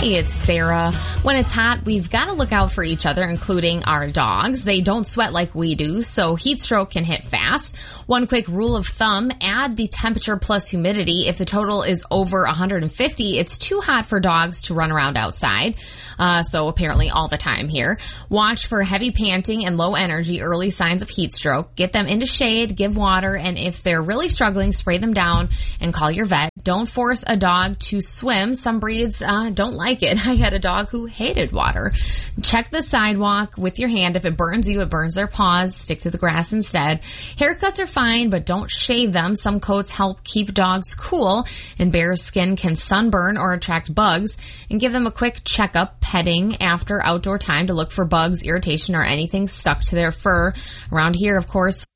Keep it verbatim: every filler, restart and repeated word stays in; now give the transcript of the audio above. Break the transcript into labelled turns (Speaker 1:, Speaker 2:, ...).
Speaker 1: Hey, it's Sarah. When it's hot, we've got to look out for each other, including our dogs. They don't sweat like we do, so heat stroke can hit fast. One quick rule of thumb, add the temperature plus humidity. If the total is over one hundred fifty, it's too hot for dogs to run around outside. Uh, so apparently all the time here. Watch for heavy panting and low energy, early signs of heat stroke. Get them into shade, give water, and if they're really struggling, spray them down and call your vet. Don't force a dog to swim. Some breeds uh, don't like it. I had a dog who hated water. Check the sidewalk with your hand. If it burns you, it burns their paws. Stick to the grass instead. Haircuts are fine, but don't shave them. Some coats help keep dogs cool, and bare skin can sunburn or attract bugs. And give them a quick checkup, petting after outdoor time to look for bugs, irritation, or anything stuck to their fur. Around here, of course,